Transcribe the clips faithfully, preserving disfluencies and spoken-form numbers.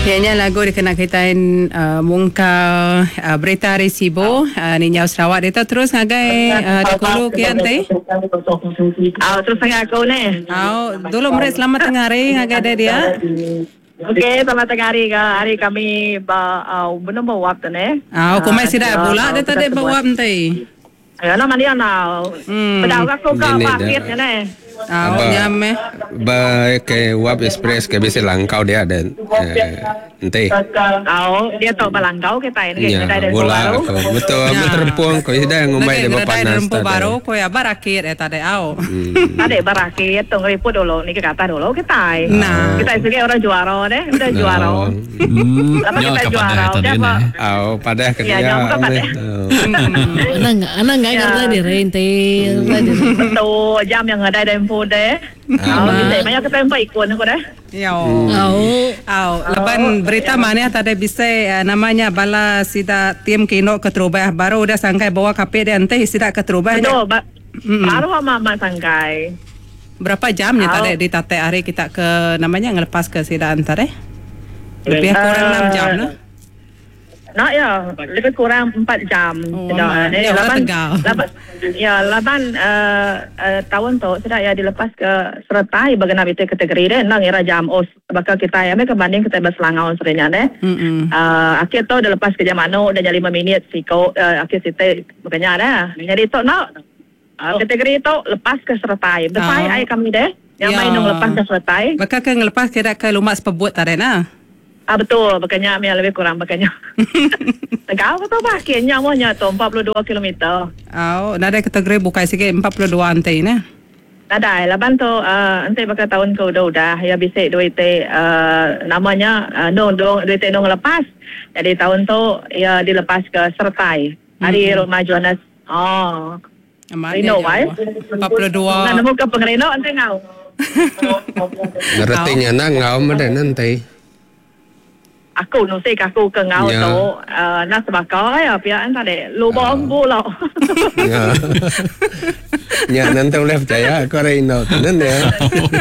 Ianya lagu dikenal kaitan uh, mungka uh, berita resibo uh, ni Nyau Sarawak dia terus ngagai uh, dikulu kian teh. Ah terus sangat aku ni. Au dulu mereka selamat tengah hari ngagai dia. Okey, selamat tengah hari ke hari kami ba uh, benar bawa tu ni. Au kumai sida pula dia tadi bawa teh. Ayolah mandi ana. Pedau aku ke pakit ni. Au nyame. Ba ke Wap Express ke bisa langkau dia dan ente. Au dia tahu balangkau kita ini kita ada bola betul terpuang ko ida ngumbai de panas rempo baru ko ya barakit eta de au. Ada barakit tong repot dulu ni kata dulu kita. Nah, kita sebagai orang juara deh, udah juara. Apa kita juara udah apa? Au pada ke dia. Anak anak enggak ngerti di rente. Betul jam yang ada info deh. Au kita banyak kita info ikut aku deh. Yo. Au. Au leban berita mana tadi bisa uh, namanya bala sida tim kino keterubah baru udah sangkai bawa K P dia ente sida keterubah. Betul, ba- baru mama sangkai. Berapa jamnya tadi di tate hari kita ke namanya ngelepas ke sida antar eh? Lebih kurang enam jam lah. Nak ya, lebih kurang empat jam. Oh, sudah. ya, laban, tegal. laban, ya, laban uh, uh, tahun tu sudah ya dilepas ke Sertai bagaimana itu kategori dia. Nang era jam os bakal kita ya, mereka banding kita berselangau seringnya deh. Uh, akhir tu dilepas ke jam mana, udah jadi lima minit siko, uh, akhir situ makanya ada. Jadi tu nak uh, kategori itu lepas ke Sertai. Sertai oh. Ay kami deh. Yang ya. Main nung lepas ke Sertai. Bakal ke ngelepas kira ke lumak sepebut tadi nah. Ah betul, makanya kami lebih kurang makanya. Tegak tu pakainya mohnya tu empat puluh dua kilometer. Oh, nada kategori bukai sikit empat puluh dua ante nah. Nada, laban tu uh, ante bakal tahun ke udah udah ya bisa duit uh, namanya uh, no do duit no lepas. Jadi tahun tu ya dilepas ke Sertai. Hari hmm. rumah Jonas. Oh. Rino wai. empat puluh dua. Nah, nemu ke pengrino ante ngau. Ngertinya nang ngau made nanti. Aku nusik aku ke ngau ya. Tu uh, nak sebagai ya pihak anta deh lubang bulu. Ya. Ya nanti boleh percaya aku Rino tenan ya.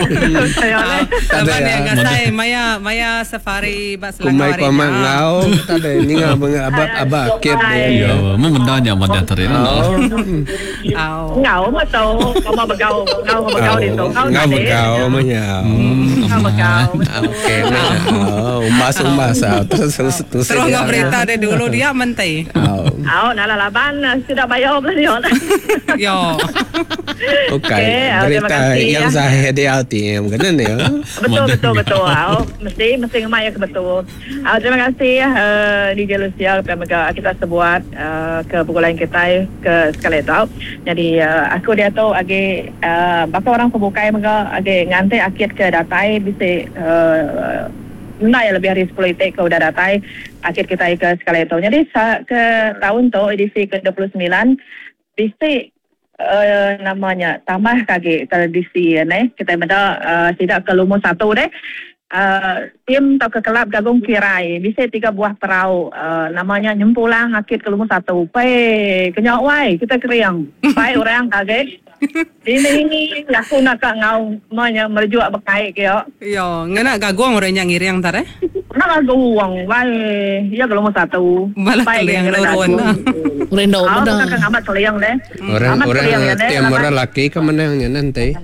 Ada yang ngasai Maya Maya safari bas Kumai kumai ngau tadi ni ngau bang abah abah kit dia. Ya, mau mendanya mana tadi ni. Ngau mah tu kamu begau ngau begau di tu ngau begau mahnya. Ngau begau. Okey mahnya. Umbas umbas terus terus terus. Terus ngau berita dia dulu dia mentai. Oh, nala laban sudah bayar belum ni? Yo. Okey, berita yang saya di A T M kan ni. Betul betul betul. Oh, mesti mesti ngemai ke betul. Oh, terima kasih uh, D J Lucia kita sebuat uh, ke bukulan kita ke sekali tahu. Jadi uh, aku dia tahu agi uh, bakal orang pembukai mereka agi ngantai akhir ke datai bisa uh, Nah, ya lebih hari sepuluh itu ke udah datai akhir kita ke sekali itu. Jadi ke tahun tu edisi ke dua puluh sembilan bisa uh, namanya tambah kaki tradisi ni kita benda uh, tidak ke lumur satu deh. Uh, tim atau ke kelab gabung kirai bisa tiga buah perahu uh, namanya nyempulang akhir ke lumur satu. Pai kenyak wai kita keriang. Pai orang kaget. Ini ini aku nak kat ngau manya merjuak bekai ke yo. Yo, ngena gaguang orang yang ngiriang tar eh. Nak gaguang wai ya kalau mau satu. Malah kalian turun. Rendo betul. Aku nak amat kalian deh. Orang orang tiap orang laki ke menangnya nanti.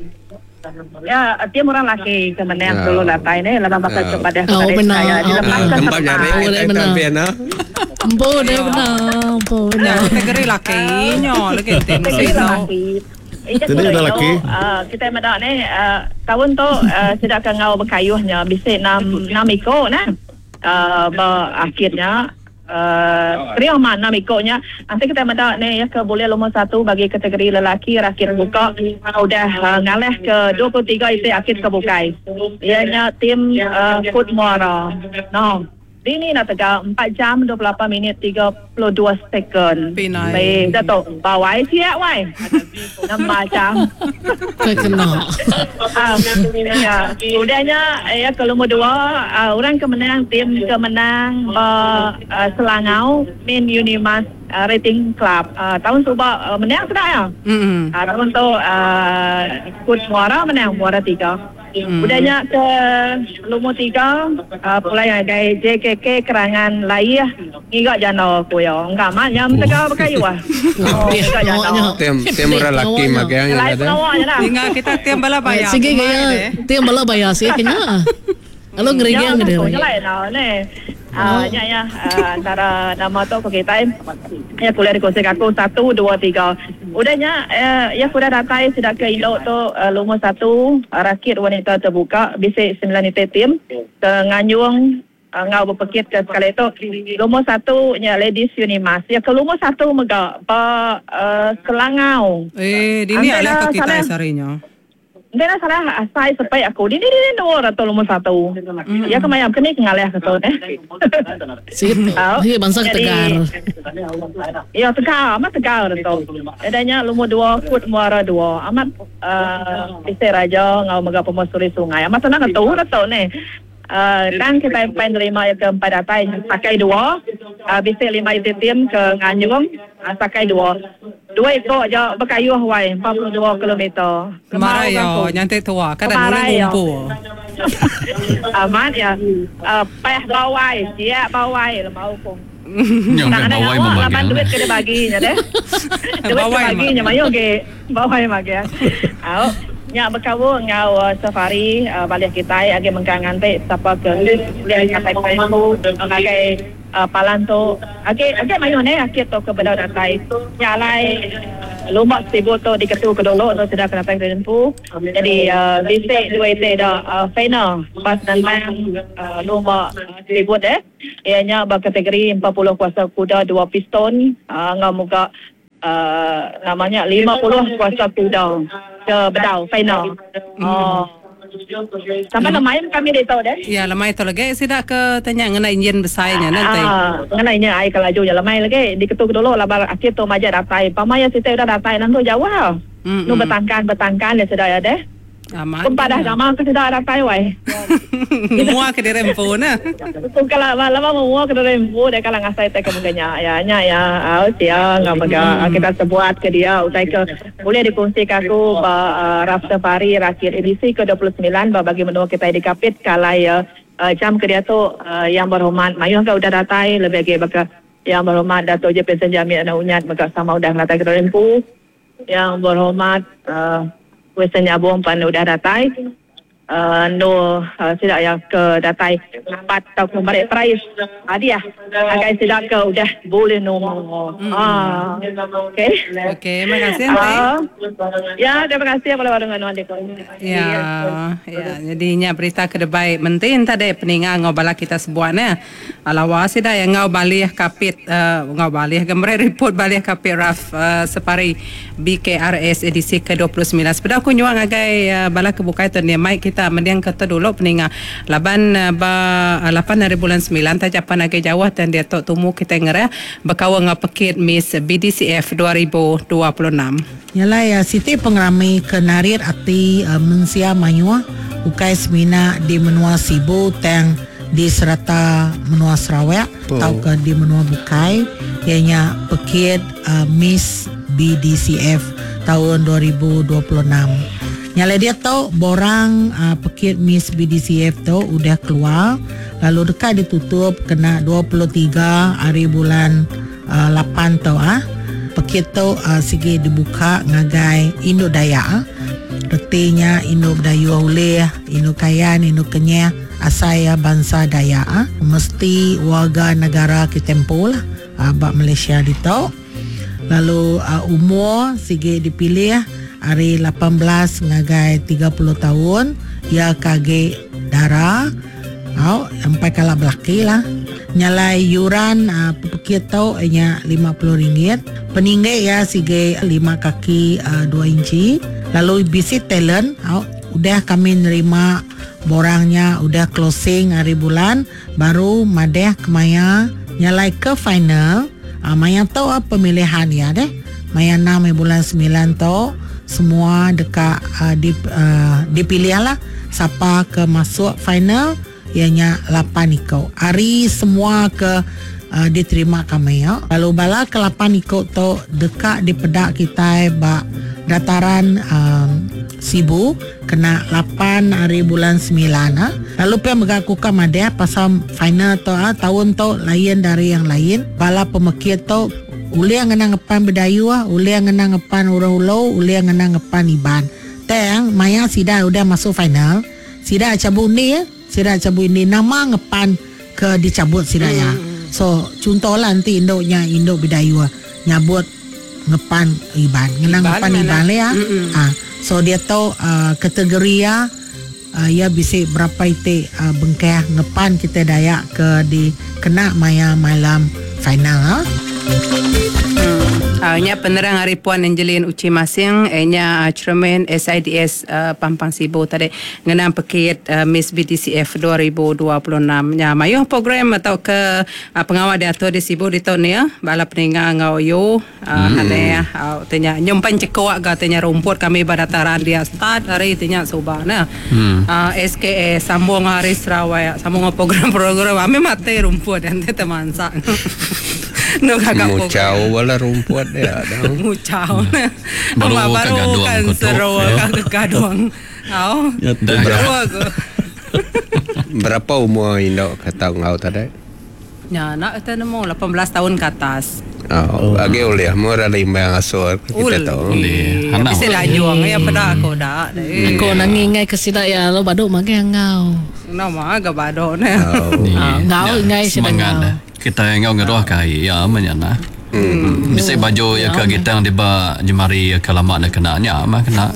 Ya, tiap orang laki ke menang dulu datai ni laban bakal cepat dah kepada saya. Tempat jadi tapi na. Ambo dia benar, ambo benar. Negeri lakinya lagi tim laki. Jadi ada laki. Uh, kita medak ni uh, tahun tu uh, sudah ke ngau berkayuhnya bisa enam enam ikut nah. Uh, akhirnya uh, kriang mana ikutnya. Nanti kita medak ni ya ke boleh nomor satu bagi kategori lelaki akhir buka udah uh, ngalih ke dua puluh tiga itu akhir kebukai. Ianya tim uh, Food Muara. No. Ini nak tegak empat jam dua puluh lapan minit tiga puluh dua second. Pinai. Baik, Datuk. Bawai siap wai. enam jam. Kena. Ah, ya. Udahnya ya ke nomor dua uh, orang kemenang tim kemenang uh, uh, Selangau Min Unimas uh, Rating Club. Uh, tahun suba uh, menang sudah ya. Hmm. Uh, tahun tu uh, Kut Muara menang Muara tiga. Hmm. Udahnya ke lumur tiga, uh, pulai agai J K K kerangan lain lah. Ngigak jana aku ya. Enggak mak nyam tegak berkayu lah. Oh, ngigak jana. Tiam tiam orang laki magang yang Lain ada. penawak je lah. Tinggal kita tiam bala bayar. Sige kaya, tiang bala bayar sige kanya. Alo ngerigian Ya, gede. betul lain lah ni. Ah, nya ya, ah, antara nama tu ke kita ya kuliah di kursi aku satu dua tiga. Udahnya eh, ya sudah datai sudah ke Indok tu uh, lumur satu uh, rakit wanita terbuka bisik sembilan itu tim ke Nganyung uh, ngau berpekit ke sekali tu lumur satu nya Ladies Unimas ya ke lumur satu mega pa uh, Selangau. Eh, dini Antara alah ke kita sana- sarinya. Dia nak salah asai sampai aku. Dia dia nomor atau lumur satu. Mm. Ya kemayam kini kengalih ke tu eh. Sige, sige bangsa ketegar. Ya tegar, amat tegar tu. Adanya lumur dua, kut muara dua. Amat uh, bisa raja ngau mega pemusuri sungai. Amat tenang tu tu ni. Uh, dan kita pengen terima ke empat datai pakai dua uh, bisa lima itu tim ke Nganyung uh, pakai dua dua ekor je berkayu Hawaii empat puluh dua kilometer Kemarai ya, nyantai tua. Kadang Kemarai ya. ngumpul. Amat ya uh, peh bawai siap bawai lemau pun Yang tak ada bawai awak lapan membagi. duit kena bagi nya deh duit Bawai kena bagi mak. nya mayo ke bawai mak ya au nya berkawu ngau uh, safari uh, balik kita agi mengkangan te siapa ke lihat kata Facebook ngagai uh, palan tu agi agi mayo ne akit tu ke bedau datai nya lai lumba sibu tu diketu ke dulu tu sudah kena tang rempu jadi uh, bisik dua itu dah uh, final pas dan main uh, lumba sibu deh ianya berkategori empat puluh kuasa kuda dua piston uh, ngau muka uh, namanya lima puluh kuasa kuda ke bedau final. Oh. Sampai lemayan kami dia tahu deh. Ya, lamai tu lagi. Sidak ke tanya ngena injin besarnya nanti. Ah, nganainya ai kelaju je lemai lagi. Diketuk dulu lah bar akhir tu maja datai. Pamaya sita udah datai nanti jauh lah. Mm, Nu mm. bertangkan bertangkan dia sudah ya deh. Aman. Kumpadah nama ke sudah datai wai. Mua ke dirempo na. Kung kala lama mau ke rembu dia kala ngasai te ke munganya ya nya ya au sia ngamaga kita sebuat ke dia utai ke boleh dikongsi ke aku ba uh, Raf Safari rakit edisi ke dua puluh sembilan ba bagi menua kita di kapit kala ya uh, jam ke dia tu uh, yang berhormat mayung ke udah datai lebih lagi baka yang berhormat Dato' J P Senjami anak unyat maka sama udah datai ke rembu yang berhormat uh, Western Abong pan udah datai Uh, no uh, tidak ya ke datai empat tahun balik price hadiah agak tidak ke udah boleh no Mm. ah okey Okey, makasih ah Ante. ya terima kasih pada warungan wali Ya, ya. Jadinya berita kedebai mentin tadi peninga ngau bala kita sebuahnya. Alawa sida yang ngau balih kapit uh, ngau balih gambar report balih kapit Raf uh, Safari B K R S edisi ke dua puluh sembilan. Sepeda aku nyuang agai uh, bala kebukai tu ni mai kita mendiang kata dulu peninga laban uh, ba uh, lapan hari bulan sembilan tajapan agai jauh dan dia tok tumu kita ngera berkawang ngau pekit Miss B D C F dua ribu dua puluh enam. Yalah ya Siti pengeramai ke narir ati uh, mensia manyua ukai semina di menua Sibu tang di serata menua Sarawak Oh. atau ke di menua Bukai ianya pekit uh, Miss B D C F tahun dua ribu dua puluh enam. Nyala dia tahu borang uh, pekit Miss B D C F tu udah keluar lalu dekat ditutup kena dua puluh tiga hari bulan uh, lapan tu ah. Pekit tu uh, sige dibuka ngagai Indo Dayak. Retinya Indo Dayu Uleh, Indo Kayan, Indo Kenyah, asaya bangsa Dayak. Mesti warga negara Kitempo lah. Uh, bak Malaysia ditau. Lalu uh, umur sige dipilih hari lapan belas ngagai tiga puluh tahun. Ya kage darah. Oh, sampai kalah belaki lah. Nyalai yuran uh, pepekit tau nya lima puluh ringgit. Peninggai ya sige lima kaki uh, dua inci. Lalu bisi talent oh, udah kami nerima borangnya udah closing hari bulan baru madeh kemaya nyalai ke final. Uh, maya tau uh, pemilihan ya deh. Maya enam bulan sembilan tau semua dekat uh, dip, uh, dipilih lah siapa ke masuk final. Ianya lapan ikut. Hari semua ke uh, diterima kami ya. Lalu bala ke lapan ikut tu dekat di pedak kita bak dataran um, Sibu kena lapan hari bulan sembilan ha. Lalu pia mengakukan madia pasal final tu ha, tahun tu lain dari yang lain. Bala pemekir tu uli yang ngena ngepan bedayu ha, uli yang ngena ngepan ulau-ulau, uli yang ngena ngepan iban. Teng maya sida udah masuk final. Sida cabut ni ya, sida cabut ni nama ngepan ke dicabut sida ya. So contohlah nanti indoknya indok bedayu ha, nyabut ngepan iban, ngena ngepan iban le ya. Ah, so dia tahu uh, kategori ya uh, ya bisa berapa itu uh, bengkeh ngepan kita dayak ke di kena maya malam final ha. Uh, nya penerang hari Puan Angeline Uci Masing, nya uh, Cermin S I D S uh, Pampang Sibu tadi ngenam paket uh, Miss B D C F dua ribu dua puluh enam. Nya mayuh program atau ke uh, pengawal diatur di Sibu di tahun ni ya, bala peninga ngau yo uh, hmm. hane uh, tanya nyumpan cekawak ga tanya rumput kami badataran dia start hari tanya subana. Hmm. Uh, S K E sambung hari Sarawak, sambung program-program kami mate rumput dan teman sa. No kagak mucau wala rumput dia dah. Mucau. Baru Ama baru kan seru kagak gaduang. Au. Berapa berapa umur indok kata ngau tadi? Ya, nak kita nemu lapan belas tahun ke atas. Oh, agi ulih murah lima yang asur kita tahu. Boleh. Anak. Bisa lajuang ya pada aku dah. Kau nangingai ke sida ya lo baduk magai ngau. Nama agak baduk ne. Ngau ngai sida ngau. Kita ngau ngeroh kai ya menyana. Hmm. Bisa baju ya ke kita yang diba jemari ya ke lama nak kena nya mah kena.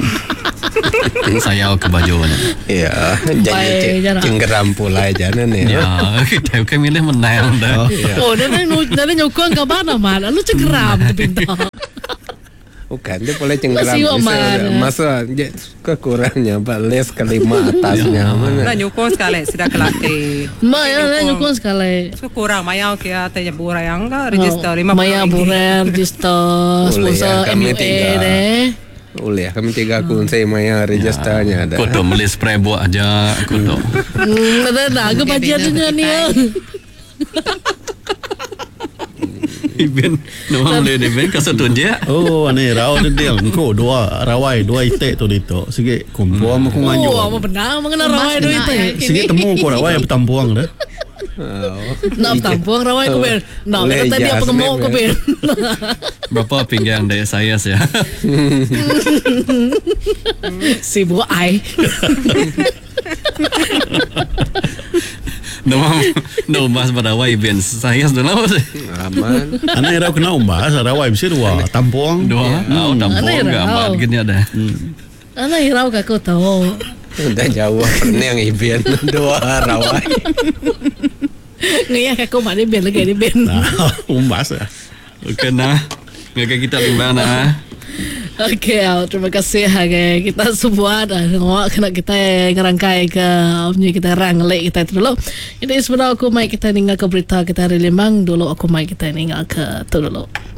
Saya ke bajunya. Ya, jadi cenggeram pula aja nih. Ya, kita kan milih menang dah. Oh, nana nana nyokong ke mana mana? Lu cenggeram tu pintar. Bukan, dia boleh cenggeram. Masa kekurangnya les kelima atasnya. Nah nyukung sekali sudah kelatih. Maya nah nyukung sekali. Kurang maya kia tanya burai yang enggak register lima. Maya burai register sponsor M U A deh. Boleh, kami tiga kun saya maya registernya ada. Kau tu beli spray buat aja, kau tu. Hmm, ada naga bajian dengan ni. Iben, nama boleh Iben kasut tu je. Oh, ane raw tu dia. Kau dua rawai dua itek tu dito. Sige kumpul aku nganyo. Oh, apa benar mengenal rawai dua itek. Sige temu kau rawai bertampuang dah. Nak bertampuang rawai kau ber. Nak kata dia pengemuk kau ber. Berapa pinggang dari saya ya? Si buat ai. Nama nama mas pada wai ben saya sudah lama sih. Aman. Anak era kena umbas, rawai bisa dua tampuang. Dua, oh tampuang enggak aman gini ada. Anak irau kau tahu. Udah jauh pernah yang iben dua rawai. Ngaya kau mana ben lagi ni ben. Umbas ya. Oke nah, ngaka kita di mana? Okey, terima kasih hagai kita semua dah ngawak kena kita ngerangkai ke punya kita ranglek kita itu dulu. Ini sebenarnya aku mai kita ningal ke berita kita rilimang dulu aku mai kita ningal ke tu dulu.